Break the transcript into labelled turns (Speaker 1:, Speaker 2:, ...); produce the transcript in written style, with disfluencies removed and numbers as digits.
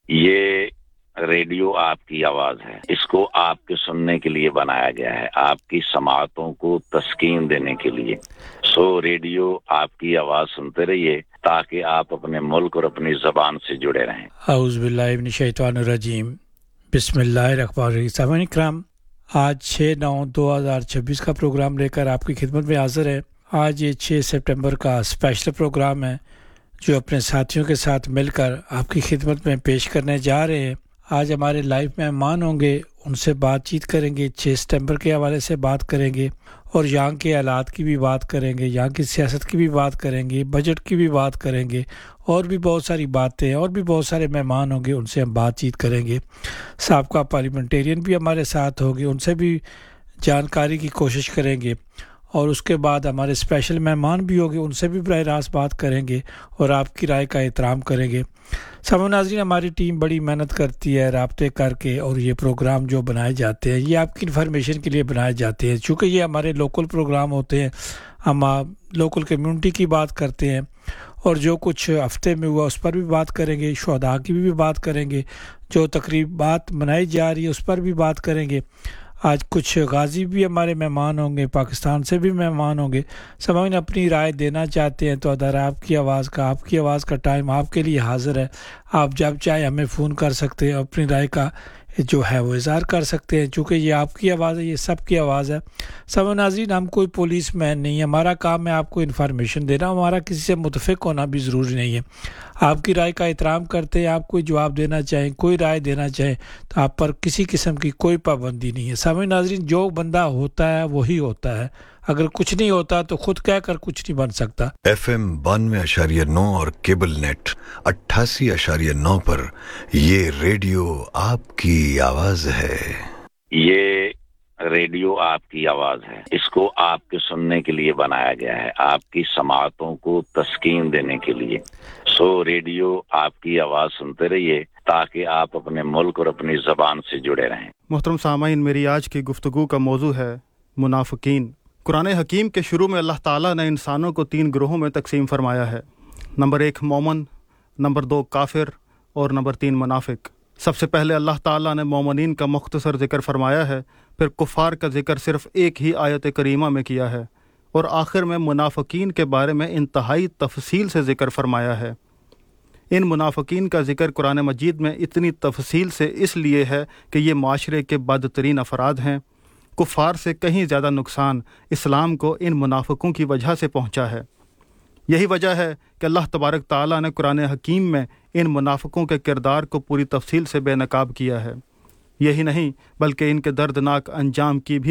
Speaker 1: یہ ریڈیو آپ کی آواز ہے، اس کو آپ کے سننے کے لیے بنایا گیا ہے، آپ کی سماعتوں کو تسکین دینے کے لیے۔ ریڈیو آپ کی آواز سنتے رہیے تاکہ آپ اپنے ملک اور اپنی زبان سے جڑے رہیں۔
Speaker 2: اعوذ باللہ من الشیطان الرجیم، بسم اللہ الرحمن الرحیم۔ سامعین کرام، آج 6/9/2026 کا پروگرام لے کر آپ کی خدمت میں حاضر ہے۔ آج یہ 6 سپٹمبر کا اسپیشل پروگرام ہے جو اپنے ساتھیوں کے ساتھ مل کر آپ کی خدمت میں پیش کرنے جا رہے ہیں۔ آج ہمارے لائیو مہمان ہوں گے، ان سے بات چیت کریں گے، 6 سپٹمبر کے حوالے سے بات کریں گے اور یہاں کے حالات کی بھی بات کریں گے، یہاں کی سیاست کی بھی بات کریں گے، بجٹ کی بھی بات کریں گے، اور بھی بہت ساری باتیں، اور بھی بہت سارے مہمان ہوں گے، ان سے ہم بات چیت کریں گے۔ سابقہ پارلیمنٹیرین بھی ہمارے ساتھ ہوں گے، ان سے بھی جانکاری کی کوشش کریں گے، اور اس کے بعد ہمارے اسپیشل مہمان بھی ہوں گے، ان سے بھی براہ راست بات کریں گے اور آپ کی رائے کا احترام کریں گے۔ سامعین ناظرین، ہماری ٹیم بڑی محنت کرتی ہے رابطے کر کے، اور یہ پروگرام جو بنائے جاتے ہیں یہ آپ کی انفارمیشن کے لیے بنائے جاتے ہیں۔ چونکہ یہ ہمارے لوکل پروگرام ہوتے ہیں، ہم لوکل کمیونٹی کی بات کرتے ہیں، اور جو کچھ ہفتے میں ہوا اس پر بھی بات کریں گے، شہداء کی بھی بات کریں گے، جو تقریبات منائی جا رہی ہے اس پر بھی بات کریں گے۔ آج کچھ غازی بھی ہمارے مہمان ہوں گے، پاکستان سے بھی مہمان ہوں گے۔ سامعین اپنی رائے دینا چاہتے ہیں تو ادھر آپ کی آواز کا ٹائم آپ کے لیے حاضر ہے۔ آپ جب چاہے ہمیں فون کر سکتے ہیں، اپنی رائے کا جو ہے وہ اظہار کر سکتے ہیں، چونکہ یہ آپ کی آواز ہے، یہ سب کی آواز ہے۔ سامعین ناظرین، ہم کوئی پولیس مین نہیں ہے، ہمارا کام ہے آپ کو انفارمیشن دینا، ہمارا کسی سے متفق ہونا بھی ضروری نہیں ہے۔ آپ کی رائے کا احترام کرتے ہیں، آپ کوئی جواب دینا چاہیں، کوئی رائے دینا چاہیں تو آپ پر کسی قسم کی کوئی پابندی نہیں ہے۔ سامعین ناظرین، جو بندہ ہوتا ہے وہی ہوتا ہے، اگر کچھ نہیں ہوتا تو خود کہہ کر کچھ نہیں بن سکتا۔
Speaker 3: FM 92.9 اور کیبل نیٹ 88.9 پر یہ ریڈیو آپ کی آواز ہے۔
Speaker 1: یہ ریڈیو آپ کی آواز ہے، اس کو آپ کے سننے کے لیے بنایا گیا ہے، آپ کی سماعتوں کو تسکین دینے کے لیے۔ ریڈیو آپ کی آواز سنتے رہیے تاکہ آپ اپنے ملک اور اپنی زبان سے جڑے رہیں۔
Speaker 4: محترم سامعین، میری آج کی گفتگو کا موضوع ہے منافقین۔ قرآن حکیم کے شروع میں اللہ تعالیٰ نے انسانوں کو 3 گروہوں میں تقسیم فرمایا ہے۔ نمبر 1 مومن، نمبر 2 کافر، اور نمبر 3 منافق۔ سب سے پہلے اللہ تعالیٰ نے مومنین کا مختصر ذکر فرمایا ہے، پھر کفار کا ذکر صرف ایک ہی آیت کریمہ میں کیا ہے، اور آخر میں منافقین کے بارے میں انتہائی تفصیل سے ذکر فرمایا ہے۔ ان منافقین کا ذکر قرآن مجید میں اتنی تفصیل سے اس لیے ہے کہ یہ معاشرے کے بدترین افراد ہیں۔ کفار سے کہیں زیادہ نقصان اسلام کو ان منافقوں کی وجہ سے پہنچا ہے۔ یہی وجہ ہے کہ اللہ تبارک تعالیٰ نے قرآن حکیم میں ان منافقوں کے کردار کو پوری تفصیل سے بے نقاب کیا ہے۔ یہی نہیں بلکہ ان کے دردناک انجام کی بھی